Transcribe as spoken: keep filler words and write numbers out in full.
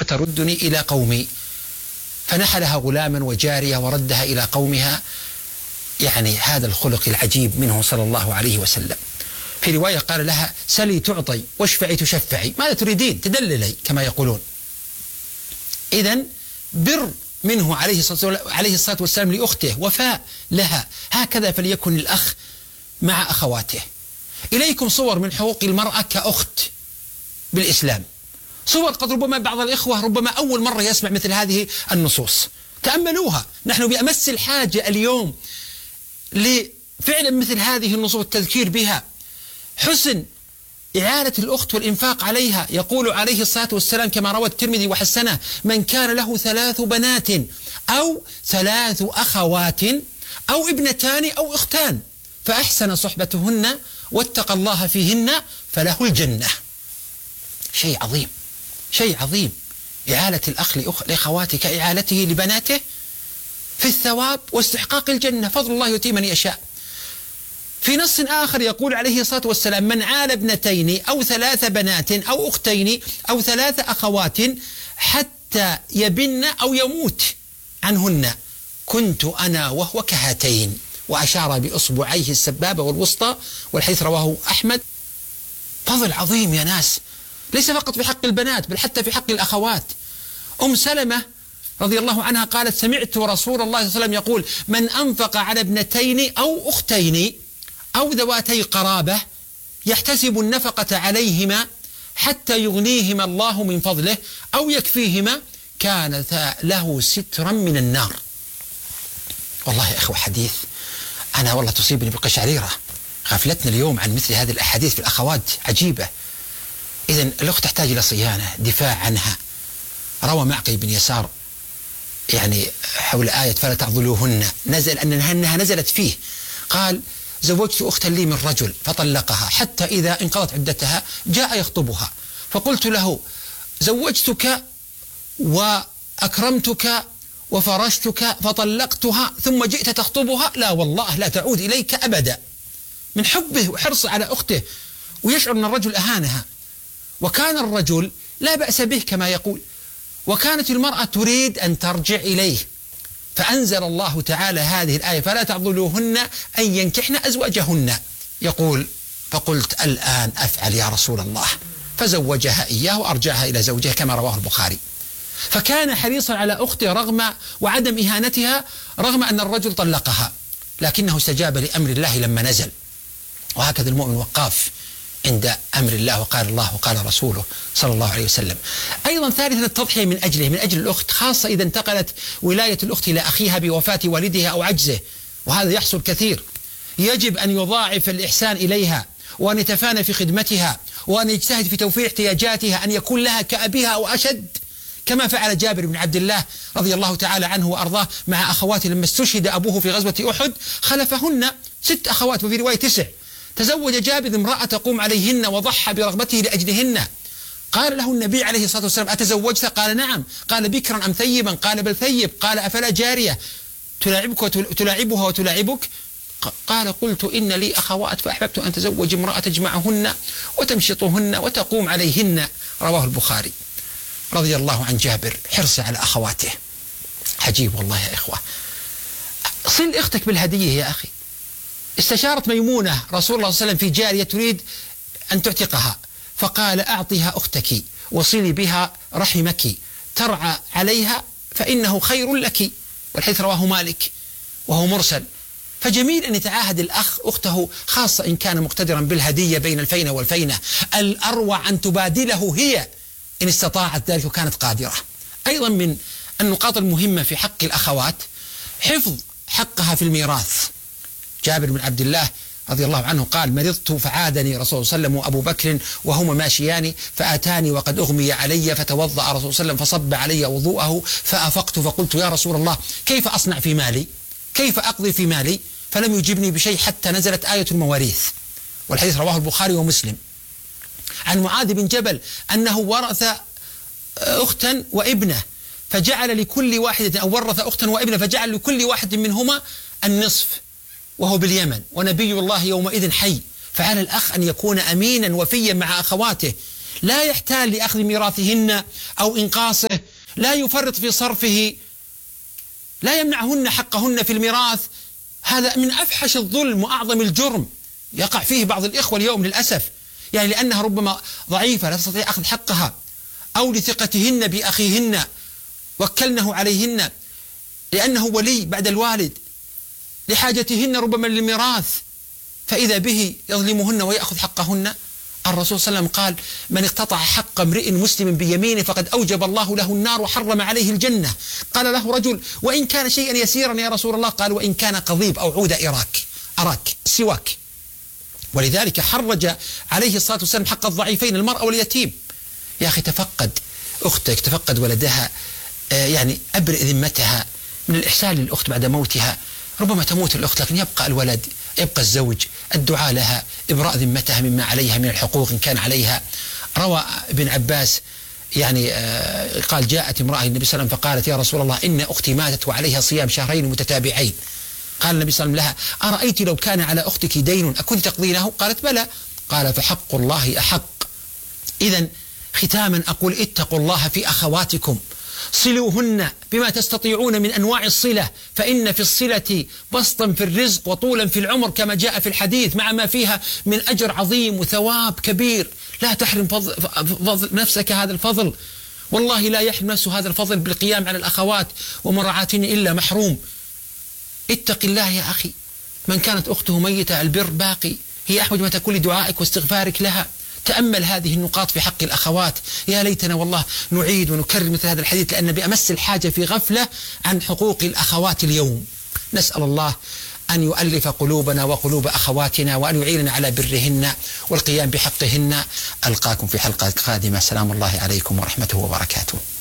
ستردني إلى قومي. فنحلها غلاما وجارية وردها إلى قومها. يعني هذا الخلق العجيب منه صلى الله عليه وسلم. في رواية قال لها: سلي تعطي واشفعي تشفعي، ماذا تريدين؟ تدللي كما يقولون. إذن بر منه عليه الصلاة والسلام لأخته، وفاء لها. هكذا فليكن الأخ مع أخواته. إليكم صور من حقوق المرأة كأخت بالإسلام، صور قد ربما بعض الإخوة ربما أول مرة يسمع مثل هذه النصوص. تأملوها، نحن بأمس الحاجة اليوم لفعلا مثل هذه النصوص التذكير بها. حسن إعانة الأخت والإنفاق عليها. يقول عليه الصلاة والسلام كما روى الترمذي وحسنه: من كان له ثلاث بنات أو ثلاث أخوات أو ابنتان أو أختان فأحسن صحبتهن واتقى الله فيهن فله الجنة. شيء عظيم، شيء عظيم. إعالة الأخ لأخواته كإعالته لبناته في الثواب واستحقاق الجنة، فضل الله يؤتيه من يشاء. في نص آخر يقول عليه الصلاة والسلام: من عال ابنتين أو ثلاث بنات أو أختين أو ثلاث أخوات حتى يبن أو يموت عنهن كنت أنا وهو كهاتين. وأشار بإصبعيه السبابة والوسطى، والحديث رواه أحمد. فضل عظيم يا ناس، ليس فقط في حق البنات بل حتى في حق الأخوات. أم سلمة رضي الله عنها قالت: سمعت رسول الله صلى الله عليه وسلم يقول: من أنفق على ابنتين أو أختين أو ذواتي قرابة يحتسب النفقة عليهما حتى يغنيهما الله من فضله أو يكفيهما كان له سترا من النار. والله يا أخوة حديث أنا والله تصيبني بقشعريرة. غفلتنا اليوم عن مثل هذه الأحاديث في الأخوات عجيبة. إذن الأخت تحتاج إلى صيانة، دفاع عنها. روى معقل بن يسار يعني حول آية فلا تعضلوهن، نزل أنها نزلت فيه. قال: زوجت أختا لي من رجل فطلقها حتى إذا انقضت عدتها جاء يخطبها، فقلت له: زوجتك وأكرمتك وفرشتك فطلقتها ثم جئت تخطبها، لا والله لا تعود إليك أبدا. من حبه وحرصه على أخته، ويشعر أن الرجل أهانها. وكان الرجل لا بأس به كما يقول، وكانت المرأة تريد أن ترجع إليه، فأنزل الله تعالى هذه الآية: فلا تعضلوهن أن ينكحن أزواجهن. يقول: فقلت الآن أفعل يا رسول الله، فزوجها إياه وأرجعها إلى زوجها كما رواه البخاري. فكان حريصا على أخته رغم وعدم إهانتها، رغم أن الرجل طلقها، لكنه استجاب لأمر الله لما نزل. وهكذا المؤمن وقاف عند أمر الله، وقال الله وقال رسوله صلى الله عليه وسلم. أيضا ثالثا التضحية من أجله، من أجل الأخت، خاصة إذا انتقلت ولاية الأخت إلى أخيها بوفاة والدها أو عجزه، وهذا يحصل كثير. يجب أن يضاعف الإحسان إليها، وأن يتفانى في خدمتها، وأن يجتهد في توفير احتياجاتها، أن يكون لها كأبيها أو أشد، كما فعل جابر بن عبد الله رضي الله تعالى عنه وأرضاه مع أخواته لما استشهد أبوه في غزوة أحد. خلفهن ست أخوات، وفي رواية تسع. تزوج جابر امرأة تقوم عليهن وضحى برغبته لأجلهن. قال له النبي عليه الصلاة والسلام: أتزوجت؟ قال: نعم. قال: بكرا أم ثيبا؟ قال: بل ثيب. قال: أفلا جارية تلاعبك وتلاعبها وتلاعبك؟ قال: قلت إن لي أخوات فأحببت أن تزوج امرأة تجمعهن وتمشطهن وتقوم عليهن. رواه البخاري. رضي الله عن جابر، حرص على أخواته عجيب والله يا إخوة. صل أختك بالهدية يا أخي. استشارت ميمونة رسول الله صلى الله عليه وسلم في جارية تريد أن تعتقها، فقال: أعطيها أختك وصلي بها رحمك ترعى عليها فإنه خير لك. والحديث رواه مالك وهو مرسل. فجميل أن يتعاهد الأخ أخته، خاصة إن كان مقتدرا بالهدية بين الفينة والفينة. الأروع أن تبادله هي إن استطاعت ذلك وكانت قادرة. أيضا من النقاط المهمة في حق الأخوات حفظ حقها في الميراث. جابر بن عبد الله رضي الله عنه قال: مرضت فعادني رسول الله صلى الله عليه وسلم وأبو بكر وهما ماشيان فأتاني وقد أغمي علي، فتوضأ رسول الله صلى الله عليه وسلم فصب علي وضوءه فأفقت، فقلت: يا رسول الله كيف أصنع في مالي؟ كيف أقضي في مالي؟ فلم يجبني بشيء حتى نزلت آية المواريث. والحديث رواه البخاري ومسلم. عن معاذ بن جبل أنه ورث أختا وابنة فجعل لكل واحدة، أو ورث أختا وابنة فجعل لكل واحد منهما النصف، وهو باليمن، ونبي الله يومئذ حي. فعلى الأخ أن يكون أمينا وفيا مع أخواته، لا يحتال لأخذ ميراثهن أو إنقاصه لا يفرط في صرفه، لا يمنعهن حقهن في الميراث. هذا من أفحش الظلم وأعظم الجرم يقع فيه بعض الإخوة اليوم للأسف، يعني لأنها ربما ضعيفة لا تستطيع أخذ حقها، أو لثقتهن بأخيهن وكلنه عليهن، لأنه ولي بعد الوالد، لحاجتهن ربما للميراث، فإذا به يظلمهن ويأخذ حقهن. الرسول صلى الله عليه وسلم قال: من اقتطع حق امرئ مسلم بيمينه فقد أوجب الله له النار وحرم عليه الجنة. قال له رجل: وإن كان شيئا يسيرا يا رسول الله؟ قال: وإن كان قضيب أو عود إراك أراك سواك. ولذلك حرج عليه الصلاة والسلام حق الضعيفين، المرأة واليتيم. يا أخي تفقد أختك، تفقد ولدها، آه يعني أبرئ ذمتها من الإحسان للأخت بعد موتها. ربما تموت الأخت لكن يبقى الولد، يبقى الزوج، الدعاء لها، إبراء ذمتها مما عليها من الحقوق إن كان عليها. روى ابن عباس يعني آه قال: جاءت امرأة النبي صلى الله عليه وسلم فقالت: يا رسول الله إن أختي ماتت وعليها صيام شهرين متتابعين. قال النبي صلى الله عليه وسلم لها: أرأيت لو كان على أختك دين أكنت تقضينه؟ قالت: بلى. قال: فحق الله أحق. إذن ختاما أقول: اتقوا الله في أخواتكم، صلوهن بما تستطيعون من أنواع الصلة، فإن في الصلة بسطا في الرزق وطولا في العمر كما جاء في الحديث، مع ما فيها من أجر عظيم وثواب كبير. لا تحرم فضل فضل نفسك هذا الفضل، والله لا يحرم نفسه هذا الفضل بالقيام على الأخوات ومراعاتهن إلا محروم. اتق الله يا أخي، من كانت أخته ميتة البر باقي، هي أحوج ما تكون لدعائك واستغفارك لها. تأمل هذه النقاط في حق الأخوات. يا ليتنا والله نعيد ونكرر مثل هذا الحديث، لأن بأمس الحاجة في غفلة عن حقوق الأخوات اليوم. نسأل الله أن يؤلف قلوبنا وقلوب أخواتنا، وأن يعيننا على برهن والقيام بحقهن. ألقاكم في حلقة قادمة. سلام الله عليكم ورحمته وبركاته.